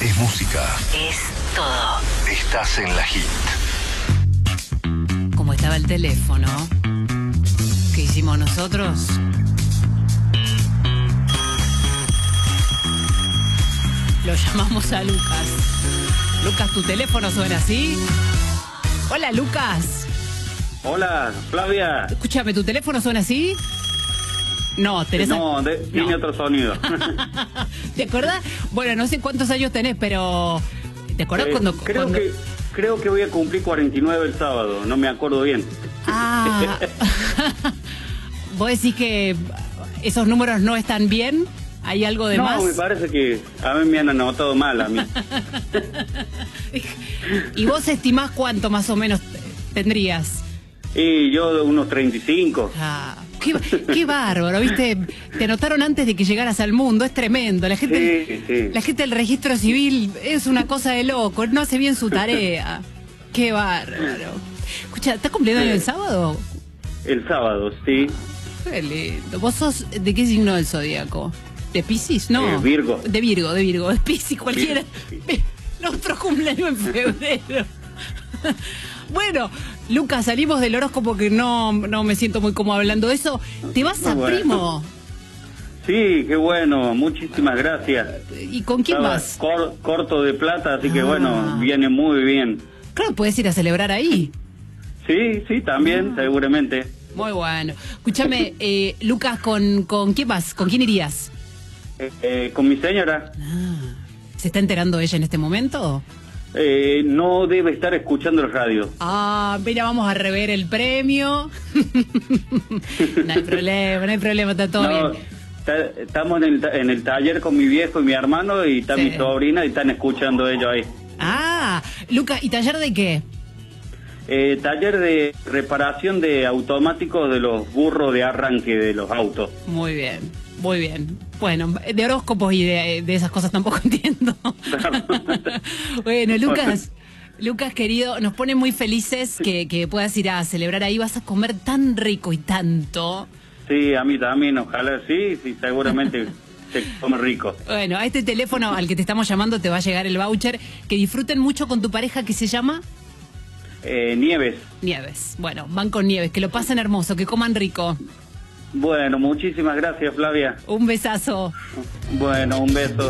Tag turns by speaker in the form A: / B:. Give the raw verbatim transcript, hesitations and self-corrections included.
A: Es música.
B: Es todo.
A: Estás en la Hit.
B: Como estaba el teléfono que hicimos nosotros. Lo llamamos a Lucas. Lucas, ¿tu teléfono suena así? Hola, Lucas.
C: Hola, Flavia.
B: Escúchame, ¿tu teléfono suena así? No, tenés...
C: No, de, no. Tiene otro sonido.
B: ¿Te acordás? Bueno, no sé cuántos años tenés, pero... ¿Te acordás eh, cuando...?
C: Creo
B: cuando...
C: que creo que voy a cumplir cuarenta y nueve el sábado, no me acuerdo bien.
B: Ah. ¿Vos decís que esos números no están bien? ¿Hay algo de
C: no,
B: más?
C: No, me parece que a mí me han anotado mal a mí.
B: ¿Y vos estimás cuánto más o menos tendrías?
C: Y yo de unos treinta y cinco.
B: Ah, qué, qué bárbaro, ¿viste? Te anotaron antes de que llegaras al mundo, es tremendo. La gente,
C: sí, sí.
B: La gente del registro civil es una cosa de loco, no hace bien su tarea. Qué bárbaro. Escucha, ¿estás cumpliendo sí. el sábado?
C: El sábado, sí.
B: Qué lindo. ¿Vos sos de qué signo del zodíaco? ¿De Piscis? No.
C: Eh, Virgo.
B: De Virgo, de Virgo. De Piscis cualquiera. Virgo. Nosotros cumpleaños en febrero. Bueno, Lucas, salimos del horóscopo que no, no me siento muy cómodo hablando de eso. ¿Te vas a bueno. Primo?
C: Sí, qué bueno, muchísimas gracias.
B: ¿Y con quién
C: Estaba
B: vas?
C: Cor, corto de plata, así ah. que bueno, viene muy bien.
B: Claro, puedes ir a celebrar ahí.
C: Sí, sí, también, ah. seguramente.
B: Muy bueno. Escúchame, eh, Lucas, ¿con, ¿con quién vas? ¿Con quién irías?
C: Eh, eh, con mi señora.
B: Ah. ¿Se está enterando ella en este momento?
C: Eh, no debe estar escuchando el radio.
B: Ah, mira, vamos a rever el premio. No hay problema, no hay problema, está todo
C: no,
B: bien.
C: Está, estamos en el, en el taller con mi viejo y mi hermano y está sí. mi sobrina y están escuchando ellos ahí.
B: Ah, Lucas, ¿y taller de qué?
C: Eh, taller de reparación de automáticos de los burros de arranque de los autos.
B: Muy bien, muy bien. Bueno, de horóscopos y de, de esas cosas tampoco entiendo. Bueno, Lucas, Lucas querido, nos pone muy felices que, que puedas ir a celebrar ahí. Vas a comer tan rico y tanto.
C: Sí, a mí también, ojalá sí, sí, seguramente se come rico.
B: Bueno, a este teléfono al que te estamos llamando te va a llegar el voucher. Que disfruten mucho con tu pareja, que se llama...
C: Eh, Nieves.
B: Nieves, bueno, van con Nieves, que lo pasen hermoso, que coman rico.
C: Bueno, muchísimas gracias, Flavia.
B: Un besazo.
C: Bueno, un beso.